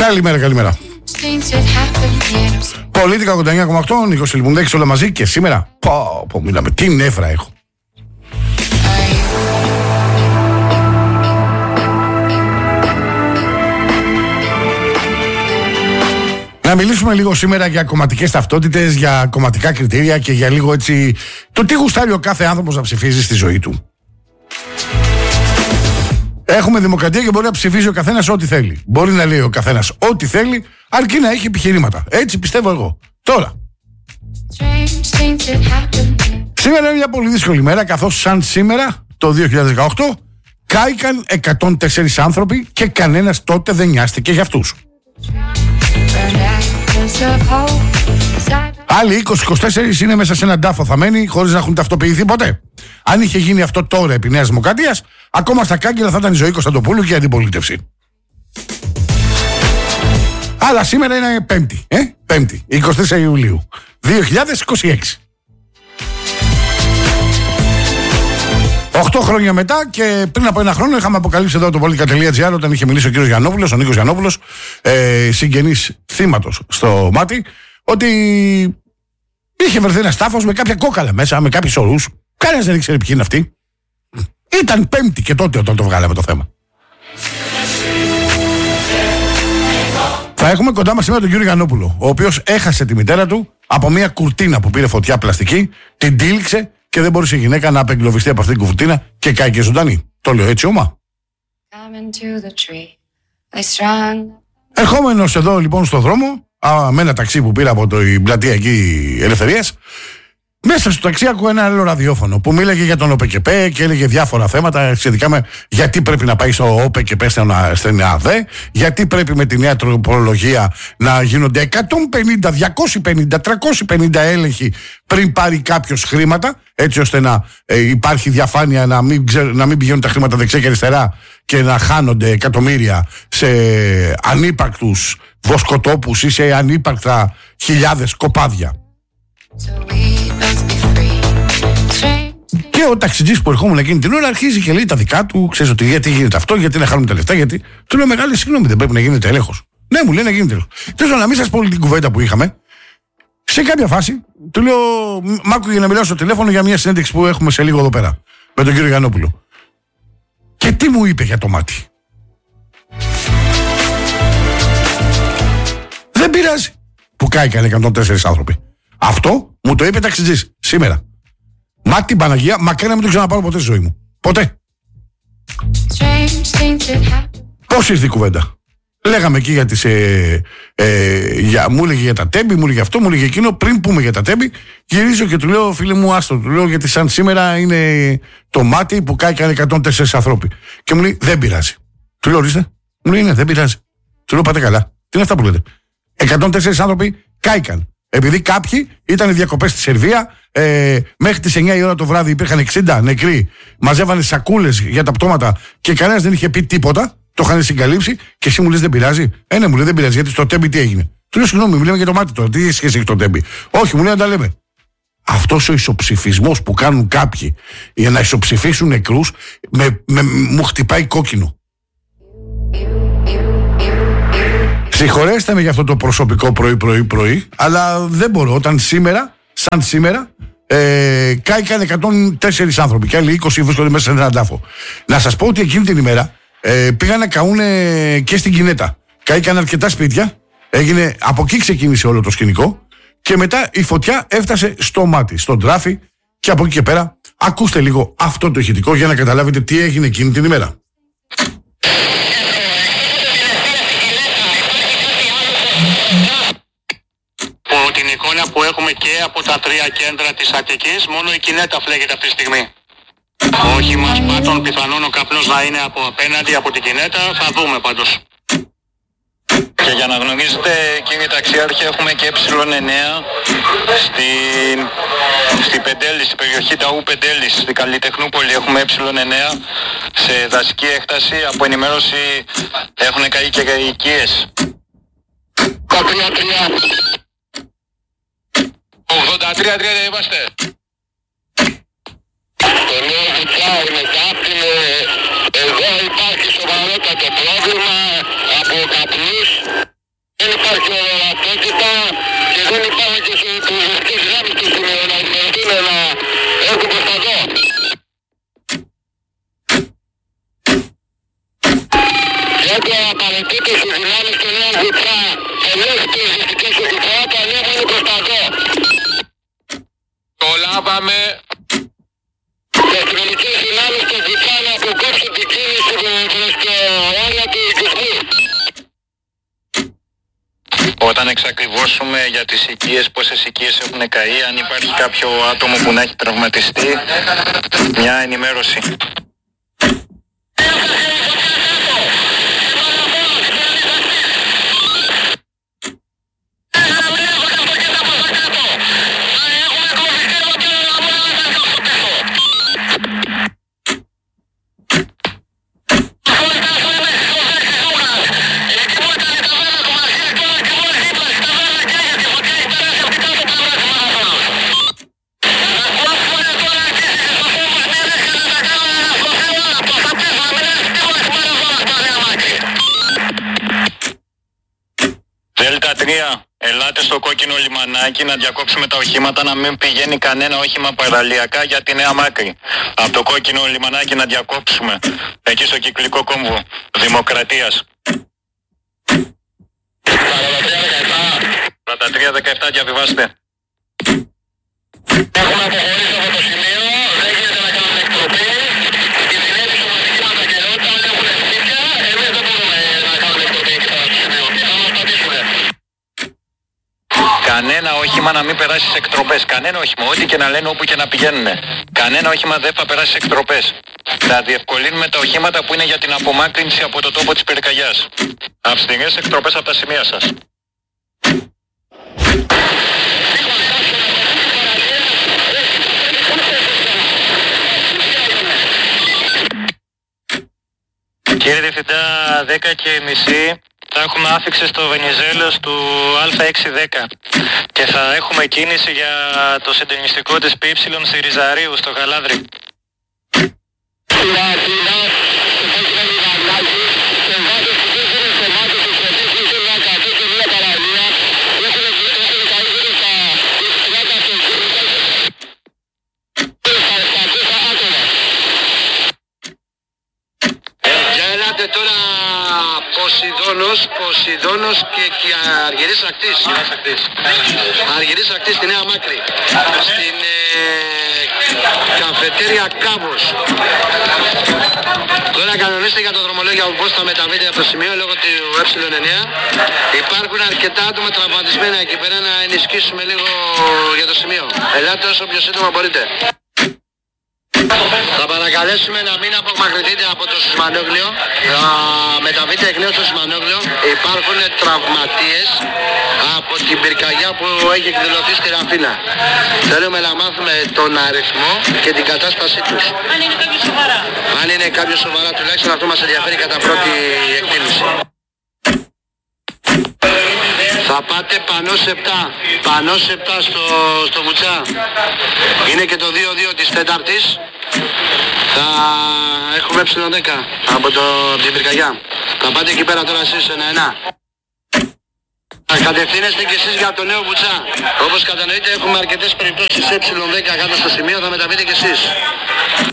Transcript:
Καλημέρα. Πολίτικα 89,8, Νίκος Λιμπουνδέκης, όλα μαζί και σήμερα. Πω, μιλάμε, τι νεύρα έχω. Να μιλήσουμε λίγο σήμερα για κομματικές ταυτότητες, για κομματικά κριτήρια και για λίγο έτσι το τι γουστάρει ο κάθε άνθρωπος να ψηφίζει στη ζωή του. Έχουμε δημοκρατία και μπορεί να ψηφίζει ο καθένας ό,τι θέλει. Μπορεί να λέει ο καθένας ό,τι θέλει, αρκεί να έχει επιχειρήματα. Έτσι πιστεύω εγώ. Τώρα. Σήμερα είναι μια πολύ δύσκολη μέρα, καθώς σαν σήμερα το 2018 κάηκαν 104 άνθρωποι και κανένας τότε δεν νοιάστηκε για αυτούς. Άλλοι 20-24 είναι μέσα σε έναν τάφο θαμμένοι χωρίς να έχουν ταυτοποιηθεί ποτέ. Αν είχε γίνει αυτό τώρα επί Νέας Δημοκρατίας, ακόμα στα κάγκελα θα ήταν η ζωή Κωνσταντοπούλου και η αντιπολίτευση. Αλλά σήμερα είναι Πέμπτη, 24 Ιουλίου 2026. 8 χρόνια μετά και πριν από ένα χρόνο είχαμε αποκαλύψει εδώ το Politica.gr όταν είχε μιλήσει ο κύριος Γιαννόπουλος, ο Νίκος Γιαννόπουλος, συγγενής θύματος στο μάτι, ότι είχε βρεθεί ένας τάφος με κάποια κόκαλα μέσα, με κάποιους ορούς. Κανένας δεν ήξερε ποιοι είναι αυτοί. Ήταν Πέμπτη και τότε όταν το βγάλαμε το θέμα. Θα έχουμε κοντά μας σήμερα τον κύριο Γιαννόπουλο, ο οποίος έχασε τη μητέρα του από μια κουρτίνα που πήρε φωτιά πλαστική, την τύλιξε και δεν μπορούσε η γυναίκα να απεγκλωβιστεί από αυτήν την κουρτίνα και κάηκε ζωντανή. Το λέω έτσι ομά. Ερχόμενος εδώ λοιπόν στο δρόμο, με ένα ταξί που πήρα από την πλατεία εκεί Ελευθερίας, μέσα στο ταξί ακούω ένα άλλο ραδιόφωνο που μίλαγε για τον ΟΠΕΚΕΠΕ και έλεγε διάφορα θέματα σχετικά με γιατί πρέπει να πάει στο ΟΠΕΚΕΠΕ στην ΑΔΕ, γιατί πρέπει με τη νέα τροπολογία να γίνονται 150, 250, 350 έλεγχοι πριν πάρει κάποιος χρήματα, έτσι ώστε να υπάρχει διαφάνεια, να μην πηγαίνουν τα χρήματα δεξιά και αριστερά και να χάνονται εκατομμύρια σε ανύπαρκτους βοσκοτόπους ή σε ανύπαρκτα χιλιάδες κοπάδια. Και ο ταξιτζής που ερχόμουν εκείνη την ώρα αρχίζει και λέει τα δικά του. Ξέρεις ότι γιατί γίνεται αυτό, γιατί να χάνουμε τα λεφτά, γιατί. Του λέω μεγάλη συγγνώμη, δεν πρέπει να γίνεται έλεγχος. Ναι, μου λέει να γίνεται έλεγχος. Θέλω να μην σας πω όλη την κουβέντα που είχαμε. Σε κάποια φάση του λέω, μ' άκουγε να μιλάω στο τηλέφωνο για μια συνέντευξη που έχουμε σε λίγο εδώ πέρα με τον κύριο Γιαννόπουλο. Και τι μου είπε για το μάτι. Δεν πειράζει που κάηκαν 104 άνθρωποι. Αυτό μου το είπε ταξιτζής σήμερα. Μα την Παναγία, μακριά να μην το ξαναπάρω ποτέ στη ζωή μου. Ποτέ. Πώς ήρθε η κουβέντα. Λέγαμε εκεί για τις. Μου έλεγε για τα τέμπη, μου έλεγε αυτό, μου έλεγε εκείνο. Πριν πούμε για τα τέμπη, γυρίζω και του λέω, φίλε μου, άστο. Του λέω γιατί σαν σήμερα είναι το μάτι που κάηκαν 104 ανθρώποι. Και μου λέει, δεν πειράζει. Του λέω, ορίστε. Μου λέει, ναι, δεν πειράζει. Του λέω, πάτε καλά. Τι είναι αυτά που λέτε. 104 άνθρωποι κάηκαν. Επειδή κάποιοι ήταν διακοπές στη Σερβία, μέχρι τις 9 η ώρα το βράδυ υπήρχαν 60 νεκροί, μαζεύανε σακούλες για τα πτώματα και κανένας δεν είχε πει τίποτα, το είχαν συγκαλύψει και εσύ μου λες δεν πειράζει. Ναι, μου λέει δεν πειράζει, γιατί στο τέμπι τι έγινε. Του λέω συγγνώμη, μιλάμε για το μάτι τώρα, τι σχέση έχει το τέμπι. Όχι, μου λέει να τα λέμε. Αυτός ο ισοψηφισμός που κάνουν κάποιοι για να ισοψηφίσουν νεκρούς, μου χτυπάει κόκκινο. Συγχωρέστε με για αυτό το προσωπικό πρωί, αλλά δεν μπορώ. Όταν σήμερα, σαν σήμερα, κάηκαν 104 άνθρωποι και άλλοι 20 βρίσκονται μέσα σε έναν τάφο. Να σας πω ότι εκείνη την ημέρα πήγαν να καούνε και στην Κινέτα. Κάηκαν αρκετά σπίτια, από εκεί ξεκίνησε όλο το σκηνικό και μετά η φωτιά έφτασε στο μάτι, στον τράφι και από εκεί και πέρα ακούστε λίγο αυτό το ηχητικό για να καταλάβετε τι έγινε εκείνη την ημέρα. Την εικόνα που έχουμε και από τα 3 κέντρα της Αττικής, μόνο η Κινέτα φλέγεται αυτή τη στιγμή. Όχι μας πάτων, πιθανόν ο καπνός να είναι από απέναντι από την Κινέτα, θα δούμε πάντως. Και για να γνωρίζετε κύριε ταξιάρχη, έχουμε και ε9 στην Πεντέλη, στην περιοχή Ταού Πεντέλης, στην Καλλιτεχνούπολη έχουμε ε9 σε δασική έκταση. Από ενημέρωση έχουν καεί και οικίες. Τα 83-3 είμαστε. Το λέω είναι κάποιοι, εδώ υπάρχει σοβαρότατο πρόβλημα από καπνούς υπάρχει ορατότητα και δεν υπάρχουν και προσωπικές δυνάμεις του σημείου να ενημερωθούν να έχουν προστατώ. Γιατί απαραίτητο στις δυνάμεις του νέου Βουτσά ελέγχει τις δυτικές του Βουτσά τα νέα είναι προστατώ. Το λάβαμε. Οι αστυνομικές δυνάμεις του Βουτσά να αποκόψουν την κίνηση προς το όνομα του οικισμού. Όταν εξακριβώσουμε για τις οικίες, πόσες οικίες έχουν καεί, αν υπάρχει κάποιο άτομο που να έχει τραυματιστεί, μια ενημέρωση. Δέλτα 3, ελάτε στο κόκκινο λιμανάκι να διακόψουμε τα οχήματα, να μην πηγαίνει κανένα όχημα παραλιακά για τη Νέα Μάκρη. Από το κόκκινο λιμανάκι να διακόψουμε, εκεί στο κυκλικό κόμβο Δημοκρατίας. Παρατατρία 17, διαβιβάστε. Έχουμε αποχωρήσει από το σημείο, δεν γίνεται να κάνουμε εκτροπή. Οι συνέπειες των οχήματα και όταν έχουν σπίτια, εμείς δεν μπορούμε να κάνουμε εκτροπή εκεί πέρα στο σημείο. Θα μας πατήσουμε. Κανένα όχημα να μην περάσει σε εκτροπές. Κανένα όχημα, ό,τι και να λένε, όπου και να πηγαίνουν. Κανένα όχημα δεν θα περάσει σε εκτροπές. Θα διευκολύνουμε τα οχήματα που είναι για την απομάκρυνση από το τόπο της πυρκαγιάς. Αυστηρές εκτροπές από τα σημεία σας. Κύριε Διευθυντά, 10:30 θα έχουμε άφιξη στο Βενιζέλος του Α610 και θα έχουμε κίνηση για το συντονιστικό της ΠΥ στη Ριζαρίου, στο Γαλάδρι. Τώρα Ποσειδώνος και Αργυρής Ακτής. Αργυρής Ακτής στη Νέα Μάκρη. Στην καφετέρια Κάμπος. Τώρα κανονίστε για το δρομολόγιο πώς θα μεταβείτε από το σημείο λόγω του Ε9. Υπάρχουν αρκετά άτομα τραυματισμένα εκεί πέρα, να ενισχύσουμε λίγο για το σημείο. Ελάτε όσο πιο σύντομα μπορείτε. Θα παρακαλέσουμε να μην απομακρυνθείτε από το Σισμανόγλιο, να μεταβείτε εκ νέου στο Σισμανόγλιο. Υπάρχουν τραυματίες από την πυρκαγιά που έχει εκδηλωθεί στη Ραφίνα. Θέλουμε να μάθουμε τον αριθμό και την κατάστασή τους. Αν είναι κάποιο σοβαρά. Αν είναι κάποιο σοβαρά, τουλάχιστον αυτό μας ενδιαφέρει κατά πρώτη εκτίμηση. Θα πάτε πανώς 7, πανώς 7 στο Βουτσά. Είναι και το 2-2 της Τέταρτης. Θα έχουμε Ε10 από την πυρκαγιά. Θα πάτε εκεί πέρα τώρα εσείς 1-1. Κατευθύνεστε και εσείς για το νέο Βουτσά. Όπως κατανοείτε έχουμε αρκετές περιπτώσεις Ε10 κάτω στο σημείο, θα μεταβείτε και εσείς.